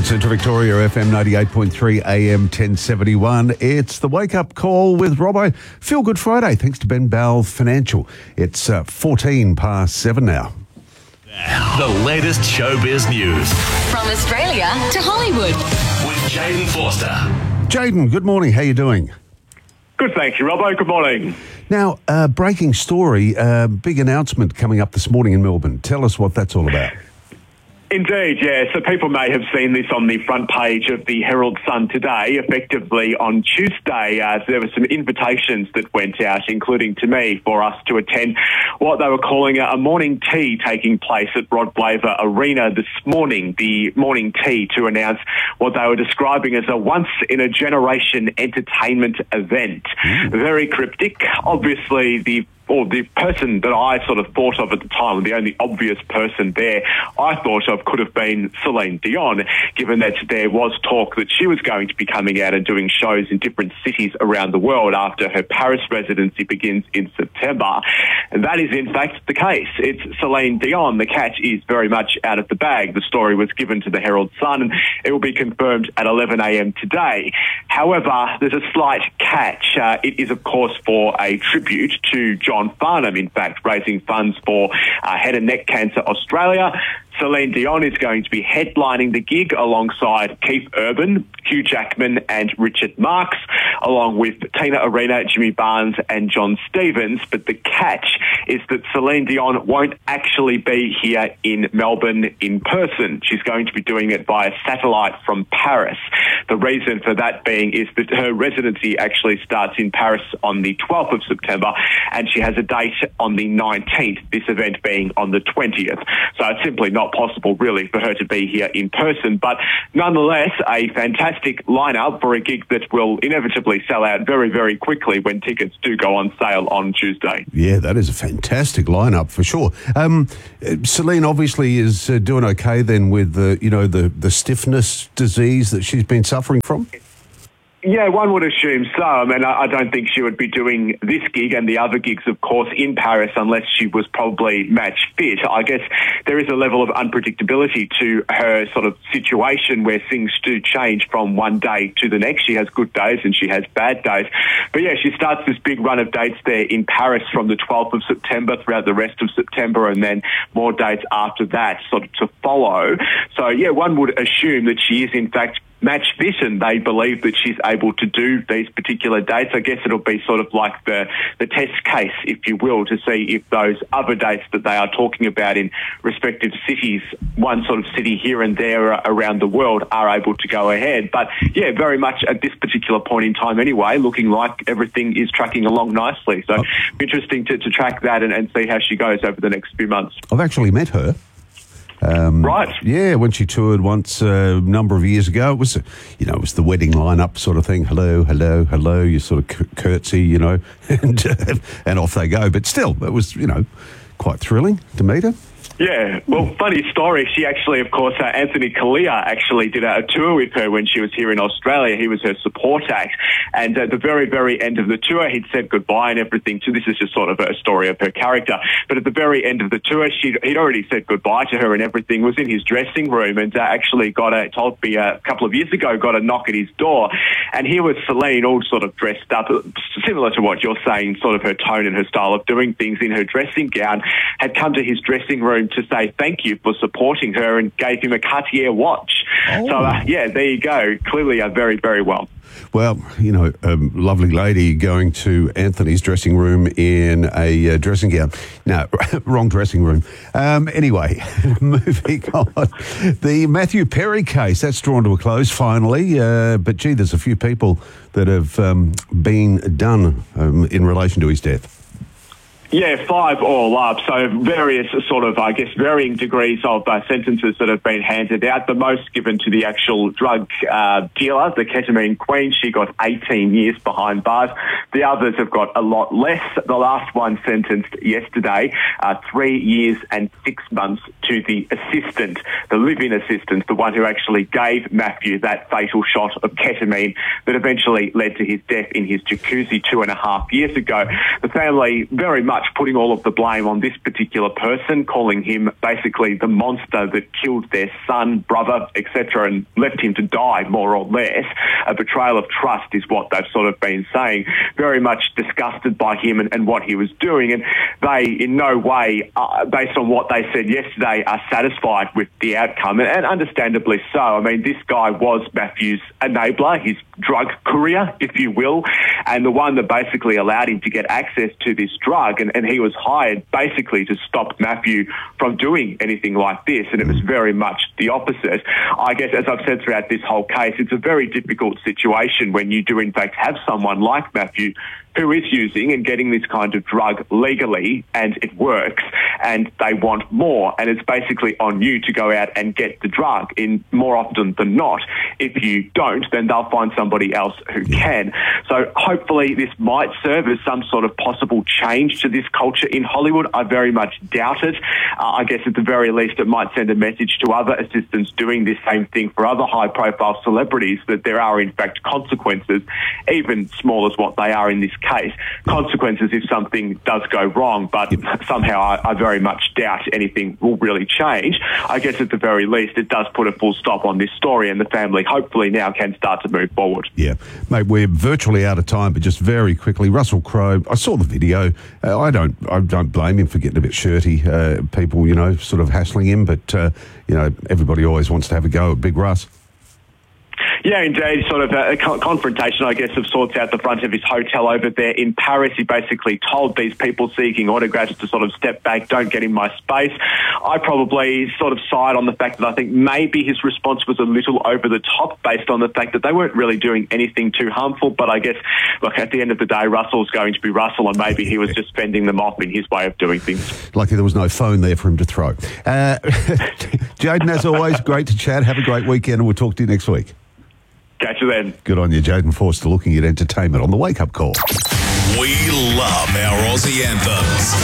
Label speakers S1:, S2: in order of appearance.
S1: Gold Central Victoria, FM 98.3, AM 1071. It's the wake-up call with Robbo. Feel Good Friday, thanks to Ben Bell Financial. It's 14 past 7 now.
S2: The latest showbiz news.
S3: From Australia to Hollywood.
S2: With Jaden Forster.
S1: Jaden, good morning. How you doing?
S4: Good, thank you, Robbo. Good morning.
S1: Now, breaking story, big announcement coming up this morning in Melbourne. Tell us what that's all about.
S4: Indeed, yeah. So people may have seen this on the front page of the Herald Sun today. Effectively on Tuesday, there were some invitations that went out, including to me, for us to attend what they were calling a morning tea taking place at Rod Laver Arena this morning. The morning tea to announce what they were describing as a once-in-a-generation entertainment event. Very cryptic. Obviously, the person that I sort of thought of at the time, the only obvious person there I thought of could have been Celine Dion, given that there was talk that she was going to be coming out and doing shows in different cities around the world after her Paris residency begins in September. And that is in fact the case. It's Celine Dion. The catch is very much out of the bag. The story was given to the Herald Sun and it will be confirmed at 11 a.m. today. However, there's a slight catch. It is, of course, for a tribute to John Farnham, in fact, raising funds for Head and Neck Cancer Australia. Celine Dion is going to be headlining the gig alongside Keith Urban, Hugh Jackman and Richard Marx, along with Tina Arena, Jimmy Barnes and John Stevens. But the catch is that Celine Dion won't actually be here in Melbourne in person. She's going to be doing it via satellite from Paris. The reason for that being is that her residency actually starts in Paris on the 12th of September and she has a date on the 19th, this event being on the 20th. So it's simply not possible really for her to be here in person, but nonetheless a fantastic lineup for a gig that will inevitably sell out very, very quickly when tickets do go on sale on Tuesday.
S1: Yeah, that is a fantastic lineup for sure. Celine obviously is doing okay then with the stiffness disease that she's been suffering from.
S4: Yeah, one would assume so. I mean, I don't think she would be doing this gig and the other gigs, of course, in Paris unless she was probably match fit. I guess there is a level of unpredictability to her sort of situation where things do change from one day to the next. She has good days and she has bad days. But yeah, she starts this big run of dates there in Paris from the 12th of September throughout the rest of September and then more dates after that sort of to follow. So yeah, one would assume that she is in fact match fit and they believe that she's able to do these particular dates. I guess it'll be sort of like the test case, if you will, to see if those other dates that they are talking about in respective cities, one sort of city here and there around the world, are able to go ahead. But yeah, very much at this particular point in time anyway, looking like everything is tracking along nicely. So interesting to track that and see how she goes over the next few months.
S1: I've actually met her.
S4: Right.
S1: Yeah, when she toured once a number of years ago, it was the wedding lineup sort of thing. Hello, hello, hello. You sort of curtsy, and off they go. But still, it was, quite thrilling to meet her.
S4: Yeah, well, funny story. She actually, of course, Anthony Kalia actually did a tour with her when she was here in Australia. He was her support act. And at the very, very end of the tour, he'd said goodbye and everything. So this is just sort of a story of her character. But at the very end of the tour, he'd already said goodbye to her and everything, was in his dressing room and actually told me a couple of years ago, got a knock at his door. And here was Celine all sort of dressed up, similar to what you're saying, sort of her tone and her style of doing things in her dressing gown, had come to his dressing room to say thank you for supporting her and gave him a Cartier watch. Oh. So, there you go. Clearly very, very well.
S1: Well, a lovely lady going to Anthony's dressing room in a dressing gown. No, wrong dressing room. Anyway, moving on. The Matthew Perry case, that's drawn to a close finally. But, gee, there's a few people that have been done in relation to his death.
S4: Yeah, 5 all up. So various sort of, varying degrees of sentences that have been handed out. The most given to the actual drug dealer, the ketamine queen. She got 18 years behind bars. The others have got a lot less. The last one sentenced yesterday, 3 years and 6 months to the assistant, the live-in assistant, the one who actually gave Matthew that fatal shot of ketamine that eventually led to his death in his jacuzzi 2.5 years ago. The family very much much putting all of the blame on this particular person, calling him basically the monster that killed their son, brother, etc., and left him to die, more or less. A betrayal of trust is what they've sort of been saying. Very much disgusted by him and what he was doing, and they in no way, based on what they said yesterday, are satisfied with the outcome, and understandably so. I mean, this guy was Matthew's enabler, his drug courier, if you will, and the one that basically allowed him to get access to this drug, and he was hired basically to stop Matthew from doing anything like this, and it was very much the opposite. I guess, as I've said throughout this whole case, it's a very difficult situation when you do in fact have someone like Matthew who is using and getting this kind of drug legally, and it works, and they want more, and it's basically on you to go out and get the drug. In more often than not, if you don't, then they'll find somebody else who can. So hopefully this might serve as some sort of possible change to this culture in Hollywood. I very much doubt it. I guess at the very least it might send a message to other assistants doing this same thing for other high-profile celebrities that there are in fact consequences, even small as what they are in this case. Consequences if something does go wrong, but somehow I very much doubt anything will really change. I guess at the very least it does put a full stop on this story, and the family hopefully now can start to move forward.
S1: Yeah, mate, we're virtually out of time, but just very quickly, Russell Crowe, I saw the video. I don't blame him for getting a bit shirty. People, sort of hassling him, but, everybody always wants to have a go at Big Russ.
S4: Yeah, indeed. Sort of a confrontation, I guess, of sorts out the front of his hotel over there in Paris. He basically told these people seeking autographs to sort of step back, don't get in my space. I probably sort of side on the fact that I think maybe his response was a little over the top based on the fact that they weren't really doing anything too harmful. But I guess, look, at the end of the day, Russell's going to be Russell, and maybe he was just fending them off in his way of doing things.
S1: Lucky there was no phone there for him to throw. Jayden, as always, great to chat. Have a great weekend, and we'll talk to you next week.
S4: Catch you then.
S1: Good on you, Jayden Forster, looking at entertainment on the Wake Up Call.
S2: We love our Aussie anthems.